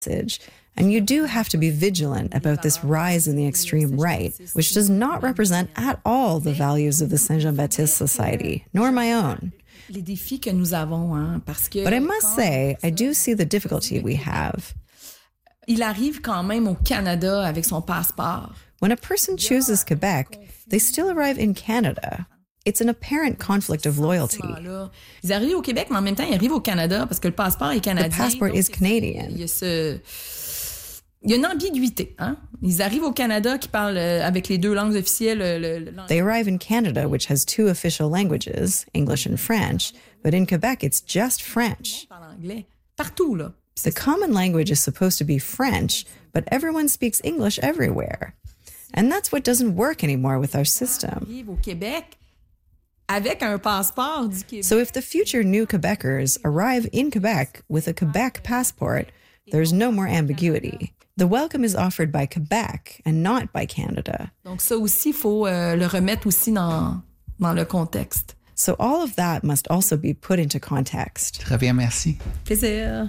And you do have to be vigilant about this rise in the extreme right, which does not represent at all the values of the Saint-Jean-Baptiste Society, nor my own. But I must say, I do see the difficulty we have. Il arrive quand même au Canada avec son passeport. When a person chooses Quebec, they still arrive in Canada. It's an apparent conflict of loyalty. Ils arrivent au Québec, mais en même temps, ils arrivent au Canada parce que le passeport est canadien. The passport is Canadian. Il y a une ambiguïté. Hein? Ils arrivent au Canada qui parlent avec les deux langues officielles. They arrive in Canada, which has two official languages, English and French, but in Quebec, it's just French. Partout, là. The common language is supposed to be French, but everyone speaks English everywhere. And that's what doesn't work anymore with our system. So if the future new Quebecers arrive in Quebec with a Quebec passport, there's no more ambiguity. The welcome is offered by Quebec and not by Canada. Donc ça aussi, faut le remettre aussi dans le contexte. So all of that must also be put into context. Très bien, merci. Plaisir.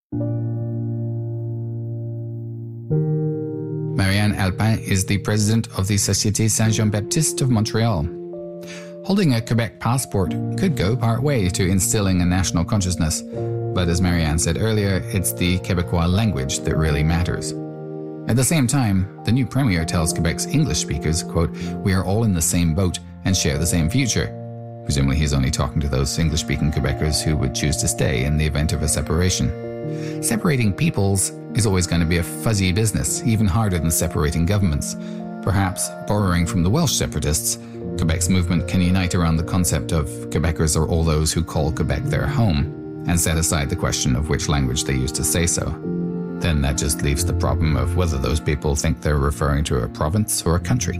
Marianne Alpin is the president of the Société Saint-Jean-Baptiste of Montreal. Holding a Quebec passport could go part way to instilling a national consciousness, but as Marianne said earlier, it's the Quebecois language that really matters. At the same time, the new premier tells Quebec's English speakers, quote, "We are all in the same boat and share the same future." Presumably he's only talking to those English-speaking Quebecers who would choose to stay in the event of a separation. Separating peoples is always going to be a fuzzy business, even harder than separating governments. Perhaps, borrowing from the Welsh separatists, Quebec's movement can unite around the concept of Quebecers are all those who call Quebec their home, and set aside the question of which language they use to say so. Then that just leaves the problem of whether those people think they're referring to a province or a country.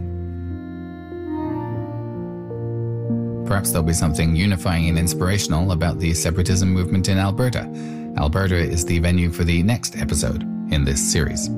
Perhaps there'll be something unifying and inspirational about the separatism movement in Alberta. Alberta is the venue for the next episode in this series.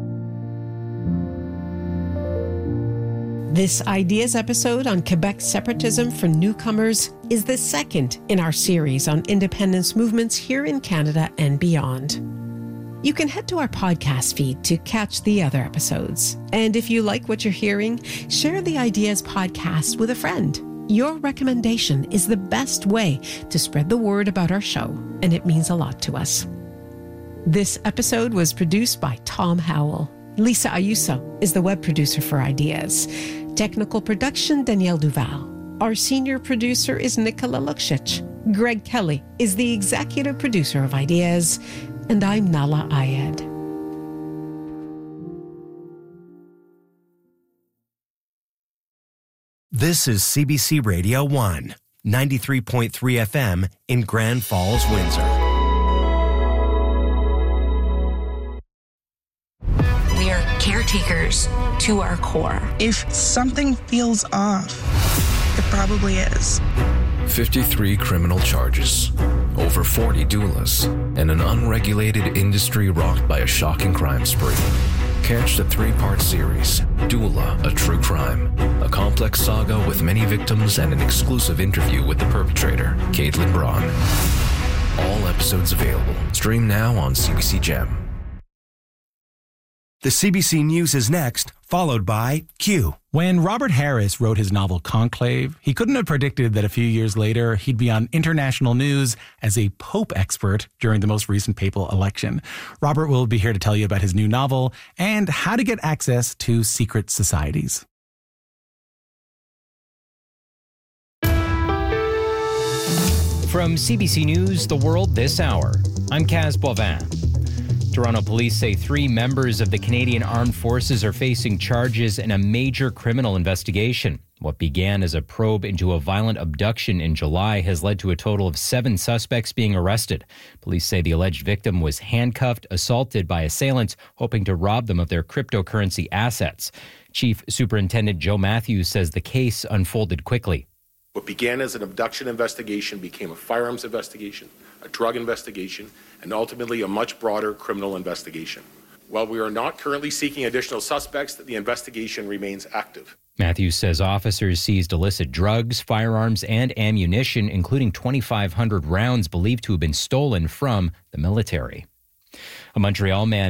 This Ideas episode on Quebec separatism for newcomers is the second in our series on independence movements here in Canada and beyond. You can head to our podcast feed to catch the other episodes. And if you like what you're hearing, share the Ideas podcast with a friend. Your recommendation is the best way to spread the word about our show, and it means a lot to us. This episode was produced by Tom Howell. Lisa Ayuso is the web producer for Ideas. Technical production, Danielle Duval. Our senior producer is Nicola Luksic. Greg Kelly is the executive producer of Ideas. And I'm Nala Ayed. This is CBC Radio 1, 93.3 FM in Grand Falls, Windsor. We are caretakers to our core. If something feels off, it probably is. 53 criminal charges, over 40 doulas, and an unregulated industry rocked by a shocking crime spree. Catch the 3-part series, Doula, A True Crime, a complex saga with many victims and an exclusive interview with the perpetrator, Caitlin Braun. All episodes available. Stream now on CBC Gem. The CBC News is next, followed by Q. When Robert Harris wrote his novel Conclave, he couldn't have predicted that a few years later he'd be on international news as a Pope expert during the most recent papal election. Robert will be here to tell you about his new novel and how to get access to secret societies. From CBC News, The World This Hour, I'm Kaz Boivin. Toronto police say 3 members of the Canadian Armed Forces are facing charges in a major criminal investigation. What began as a probe into a violent abduction in July has led to a total of 7 suspects being arrested. Police say the alleged victim was handcuffed, assaulted by assailants, hoping to rob them of their cryptocurrency assets. Chief Superintendent Joe Matthews says the case unfolded quickly. What began as an abduction investigation became a firearms investigation, a drug investigation, and ultimately a much broader criminal investigation. While we are not currently seeking additional suspects, the investigation remains active. Matthews says officers seized illicit drugs, firearms, and ammunition, including 2,500 rounds believed to have been stolen from the military. A Montreal man